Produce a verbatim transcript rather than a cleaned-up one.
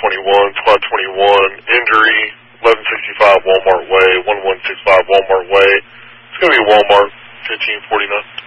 twenty-one, Squad twenty-one, injury, eleven sixty-five Walmart Way, one one six five Walmart Way. It's going to be Walmart, fifteen forty-nine.